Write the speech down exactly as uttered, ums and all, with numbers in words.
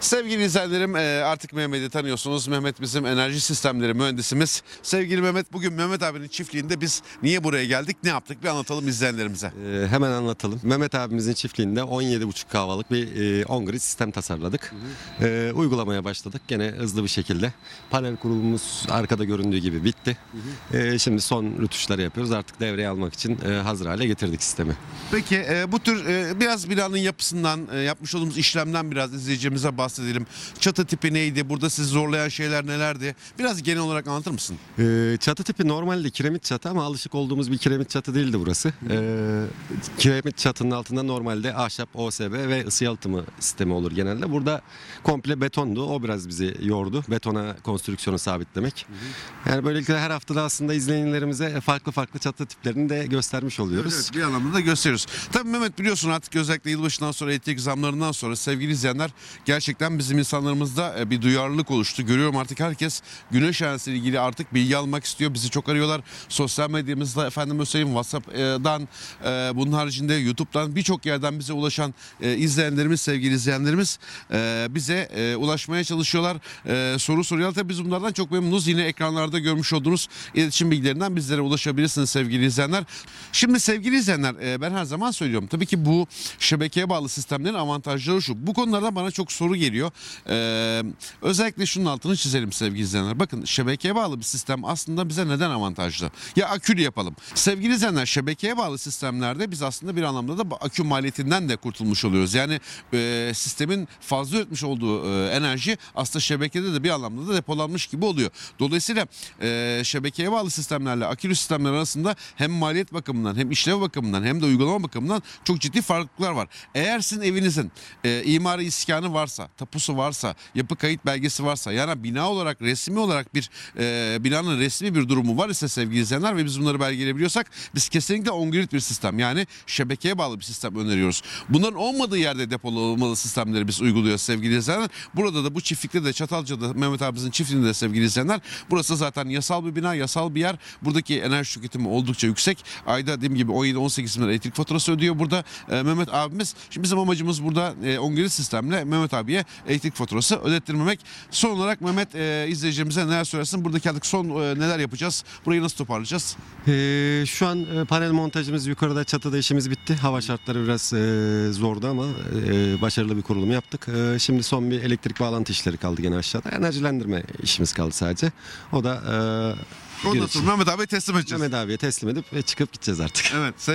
Sevgili izleyenlerim, e, artık Mehmet'i tanıyorsunuz. Mehmet bizim enerji sistemleri mühendisimiz. Sevgili Mehmet, bugün Mehmet abinin çiftliğinde biz niye buraya geldik, ne yaptık bir anlatalım izleyenlerimize. Ee, hemen anlatalım. Mehmet abimizin çiftliğinde on yedi buçuk kahvalık bir e, on-grid sistem tasarladık. Hı hı. Ee, uygulamaya başladık gene hızlı bir şekilde. Panel kurulumumuz arkada göründüğü gibi bitti. Hı hı. Ee, şimdi son rütuşları yapıyoruz. Artık devreye almak için e, hazır hale getirdik sistemi. Peki e, bu tür e, biraz binanın yapısından, e, yapmış olduğumuz işlemden biraz izleyicilerimize bahsedelim. Çatı tipi neydi? Burada sizi zorlayan şeyler nelerdi? Biraz genel olarak anlatır mısın? Ee, çatı tipi normalde kiremit çatı ama alışık olduğumuz bir kiremit çatı değildi burası. Ee, kiremit çatının altında normalde ahşap, O S B ve ısı yalıtımı sistemi olur genelde. Burada komple betondu. O biraz bizi yordu. Betona konstrüksiyonu sabitlemek. Hı hı. Yani böylelikle her haftada aslında izleyenlerimize farklı farklı çatı tiplerini de göstermiş oluyoruz. Evet, bir anlamda da gösteriyoruz. Tabii Mehmet, biliyorsun artık özellikle yılbaşından sonra, elektrik zamlarından sonra sevgili izleyenler, gerçekten bizim insanlarımızda bir duyarlılık oluştu. Görüyorum artık herkes güneş enerjisiyle ilgili artık bilgi almak istiyor. Bizi çok arıyorlar. Sosyal medyamızda, efendim söyleyeyim, WhatsApp'dan, bunun haricinde YouTube'dan birçok yerden bize ulaşan izleyenlerimiz, sevgili izleyenlerimiz bize ulaşmaya çalışıyorlar. Soru soruyorlar. Tabii biz bunlardan çok memnunuz. Yine ekranlarda görmüş olduğunuz iletişim bilgilerinden bizlere ulaşabilirsiniz sevgili izleyenler. Şimdi sevgili izleyenler, ben her zaman söylüyorum. Tabii ki bu şebekeye bağlı sistemlerin avantajları şu. Bu konularda bana çok soru geliyor. Ee, özellikle şunun altını çizelim sevgili izleyenler. Bakın, şebekeye bağlı bir sistem aslında bize neden avantajlı? Ya akülü yapalım. Sevgili izleyenler, şebekeye bağlı sistemlerde biz aslında bir anlamda da akü maliyetinden de kurtulmuş oluyoruz. Yani e, sistemin fazla üretmiş olduğu e, enerji aslında şebekede de bir anlamda da depolanmış gibi oluyor. Dolayısıyla e, şebekeye bağlı sistemlerle akülü sistemler arasında hem maliyet bakımından, hem işlev bakımından, hem de uygulama bakımından çok ciddi farklılıklar var. Eğer sizin evinizin e, imari iskanı varsa, tapusu varsa, yapı kayıt belgesi varsa, yani bina olarak, resmi olarak bir e, binanın resmi bir durumu var ise sevgili izleyenler ve biz bunları belgeleyebiliyorsak, biz kesinlikle on-grid bir sistem, yani şebekeye bağlı bir sistem öneriyoruz. Bunların olmadığı yerde depolamalı sistemleri biz uyguluyoruz sevgili izleyenler. Burada da bu çiftlikte de, Çatalca'da Mehmet abimizin çiftliğinde de sevgili izleyenler, burası zaten yasal bir bina, yasal bir yer. Buradaki enerji tüketimi oldukça yüksek. Ayda dediğim gibi on yedi on sekiz bin lira elektrik faturası ödüyor burada e, Mehmet abimiz. Şimdi bizim amacımız burada e, on-grid sistemle Mehmet abiye elektrik faturası ödettirmemek. Son olarak Mehmet, e, izleyicilerimize neler söylersin? Buradaki artık son e, neler yapacağız? Burayı nasıl toparlayacağız? Ee, şu an e, panel montajımız yukarıda, çatıda işimiz bitti. Hava şartları biraz e, zordu ama e, başarılı bir kurulum yaptık. E, şimdi son bir elektrik bağlantı işleri kaldı gene aşağıda. Enerjilendirme işimiz kaldı sadece. O da e, Ondan sonra Mehmet abiye teslim edeceğiz. Mehmet abiye teslim edip ve çıkıp gideceğiz artık. Evet.